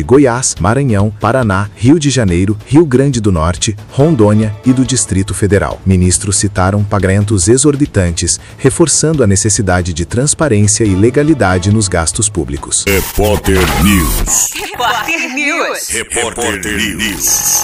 Goiás, Maranhão, Paraná, Rio de Janeiro, Rio Grande do Norte, Rondônia e do Distrito Federal. Ministros citaram pagamentos exorbitantes, reforçando a necessidade de transparência e legalidade nos gastos públicos. Repórter News. Repórter News. Repórter News.